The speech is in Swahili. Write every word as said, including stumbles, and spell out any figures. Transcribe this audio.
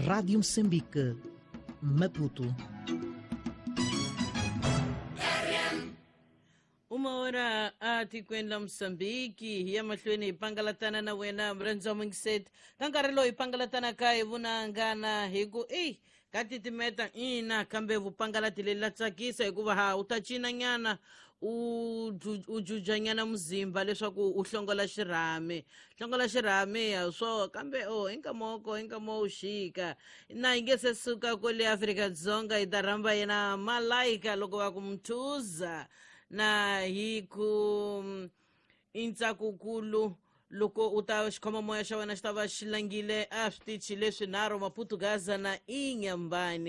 Rádio Moçambique, Maputo. Uma hora ati kwenda Msambiki hiya mahlweni ipangalatana na wena mrenzo mngiset tankarelo ipangalatana kai vunangana hiku eh kati timeta ina kambe vupangalatile latsakisa hikuva ha utachina nyana ujuja nyana mzimba leswaku uhlongola xirhame hlongola xirhame ya so kambe oh inka moko inka mo ushika na ingese suka kule Afrika Dzonga itaramba yena malaika loko va kumthuza na hiku intsakukulu loko uta xikhoma moya xa wena xi ta va xi langile a switichi leswi nharhu Maputo Gaza na Inyambane.